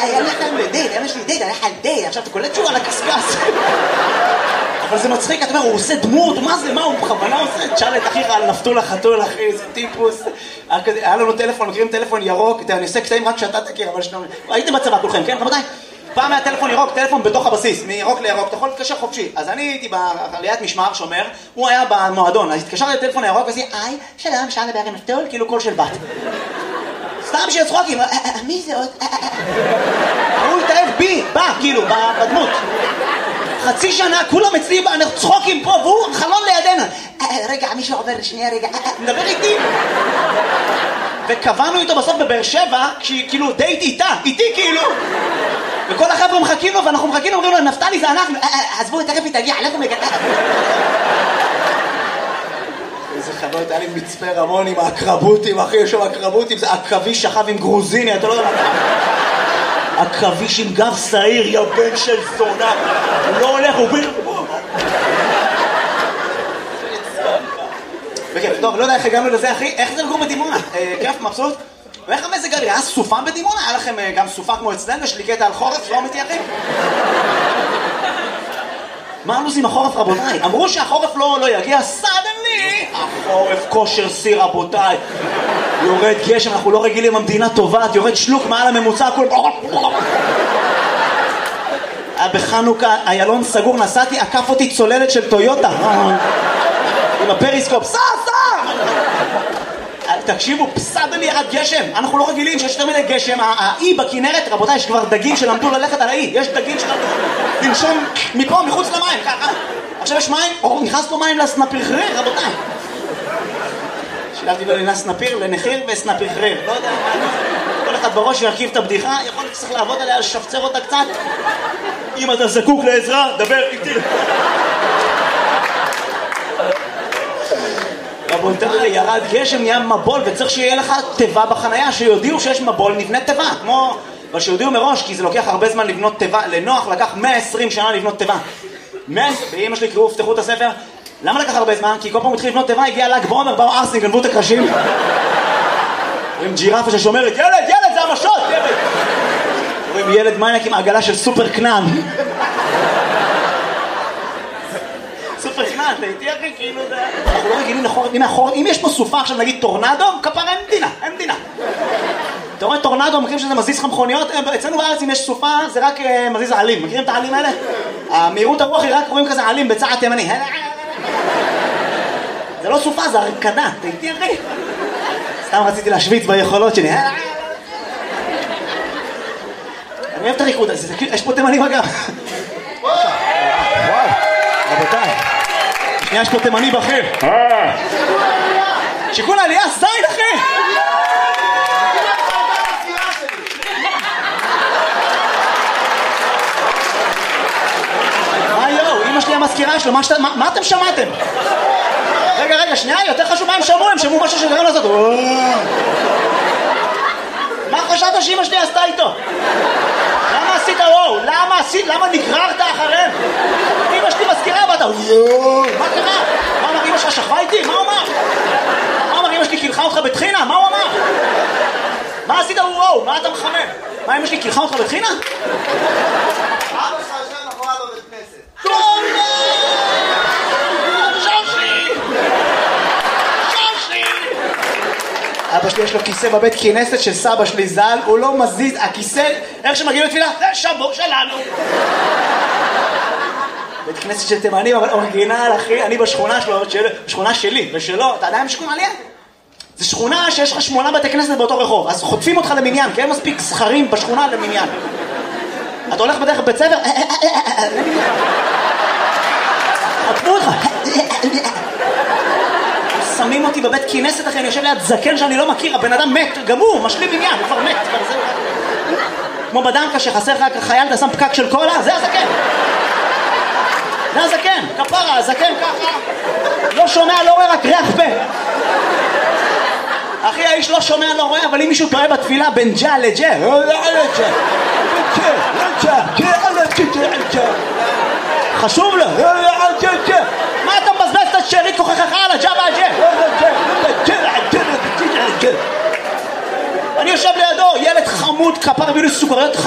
היה לכם לדייט, היה משהו לדייט, היה לך לדייט, עכשיו אתה קולט שהוא על הקסקס. אבל זה מצחיק, אתה אומר, הוא עושה דמות, מה זה, מה הוא בכוונה עושה? תשאל את אחיך על נפתול החתול, אחי, זה טיפוס. היה לנו טלפון, מכירים טלפון ירוק, אני עושה קטעים רק שאתה תכיר, אבל שנייה, הייתם בצבא כולכם, כן? רבותיי? פעם היה טלפון ירוק, טלפון בתוך הבסיס, מירוק לירוק, אתה יכול להתקשר חופשי. אז אני הייתי בעליית משמר שומר, הוא היה במועדון, אז התקשרתי לטלפון הירוק ועשיתי, היי, שלום, אפשר לדבר עם נפתול, כאילו קול של בת. סתם שיהיה צחוקים, מי זה עוד? הוא התאהב בי, בא, כאילו, בדמות. חצי שנה, כולם אצלי, אנחנו צחוקים פה, והוא חלון לידינו. רגע, מישהו עובר לשנייה, רגע, מדבר איתי. וקבענו איתו בסוף בבאר שבע, כאילו דייט איתי כאילו. וכל החבר'ה מחכים לו, ואנחנו מחכים לו, אומרים לו, נפתלי זה אנחנו, עזבו, תכף היא תגיע, אנחנו מגדל. איזה חוויות, היה לי מצפה רמון עם האקרבוטים, אחי, יש שם אקרבוטים, זה עכביש שכב עם גרוזיני, אתה לא יודע מה. עכביש עם גב שעיר, יא בן של זונה. הוא לא הולך, הוא ביר... בכיף, טוב, לא יודע איך הגענו לזה, אחי, איך זה לגור בדימונה? כיף, מבסוט? ואיך המזג האוויר? היה סופה בדימונה? היה לכם גם סופה כמו אצלנו? יש לי קטע על חורף, לא אמיתי, אחי? מה עושים החורף, רבותיי? אמרו שהחורף לא יגיע, סדנלי! החורף כושר סיר, רבותיי. יורד גשם, אנחנו לא רגילים, המדינה טובה, יורד שלוק מעל הממוצע, הכל... בחנוכה, איילון סגור, נסעתי, עקף אותי צוללת של טויוטה. עם הפריסקופ, סע! תקשיבו, סדנלי ירד גשם. אנחנו לא רגילים שיש יותר מדי גשם. האי בכנרת, רבותיי, יש כבר דגים שלמדו ללכת על האי. יש דגים שלמדו לנשום מפה, מחוץ למים, ככה. עכשיו יש מים, נכנס פה מים לסנפיחריר, רבותיי. שילבתי לו לסנפיר, לנחיר וסנפיחריר. לא יודע, כל אחד בראש ירכיב את הבדיחה, יכול להיות שצריך לעבוד עליה, לשפצר אותה קצת. אם אתה זקוק לעזרה, דבר איתי. רבותיי, ירד גשם, נהיה מבול, וצריך שיהיה לך טבע בחנייה, שיודיעו שיש מבול, נבנה טבע, כמו... אבל שיודיעו מראש, כי זה לוקח הרבה זמן לבנות טבע, לנוח לקח 120 שנה לבנות טבע. ואמא שלי קראו, פתחו את הספר, למה לקח הרבה זמן? כי כל פעם התחיל לבנות טבע, הגיע ל"ג בעומר, באו ארסים, גנבו את הקרשים. רואים ג'ירפה ששומרת, ילד, זה המשות, ילד! רואים ילד מניאק עם עגלה של סופר קנן. סופר קנן, אתה איתי אחי, כאילו זה... אנחנו לא רגילים לחורף, אם יש פה סופה עכשיו, נגיד טורנדו, כפר אין מדינה. אתה רואה טורנדו, מכירים שזה מזיז לך מכוניות? אצלנו בארץ אם יש סופה, זה רק מזיז העלים. מכירים את העלים האלה? המהירות הרוח היא רק רואים כזה עלים בצעד תימני. זה לא סופה, זה הרקדה, אתה איתי אחי? סתם רציתי להשוויץ ביכולות שלי. אני אוהב את הריקוד הזה, יש פה תימנים אגב. וואו, רבותיי. שנייה, יש פה תימני בכיר. שיקול העלייה, זין אחי! מה יואו, אמא שלי המזכירה שלו, מה אתם שמעתם? רגע, שנייה, יותר חשוב מה הם שמעו, הם שמעו משהו שגרם לעשות. מה חשבת שאמא שלי עשתה איתו? למה עשית וואו? למה נגררת אחריהם? אמא שלי מזכירה ואתה מה קרה? מה אמר אמא שלך שכבה איתי? מה הוא אמר? מה אמר אמא שלי קילחה אותך בתחינה? מה הוא אמר? מה עשית וואו? מה אתה מחמם? מה אמא שלי קילחה אותך בתחינה? אבא שלך יושב מאחורי בבית כנסת. אבא שלי יש לו כיסא בבית כנסת של סבא שלי ז"ל, הוא לא מזיז, הכיסא, איך שמגיעים לתפילה? זה שבור שלנו. בית כנסת של תימנים, אבל אורגינל, אחי, אני בשכונה שלו, בשכונה שלי ושלו, אתה עדיין בשכונה עלייה? זה שכונה שיש לך 8 בתי כנסת באותו רחוב, אז חוטפים אותך למניין, כי אין מספיק זכרים בשכונה למניין. אתה הולך בדרך בית ספר, חוטפו אותך. שמים אותי בבית כנסת אחרי, אני יושב ליד זקן שאני לא מכיר, הבן אדם מת, גם הוא, משלים עניין, הוא כבר מת, כמו בדנקה שחסר לך חייל, אתה שם פקק של קולה, זה הזקן. זה הזקן, כפרה, הזקן ככה, לא שומע, לא רואה, רק ריח פה. אחי, האיש לא שומע, לא רואה, אבל אם מישהו טועה בתפילה בין ג'ה לג'ה, חשוב לו, מה אתה מבזבז את השארית כוחך על הג'ה והג'ה? אני יושב לידו, ילד חמוד, כפר הביא לי סוכריות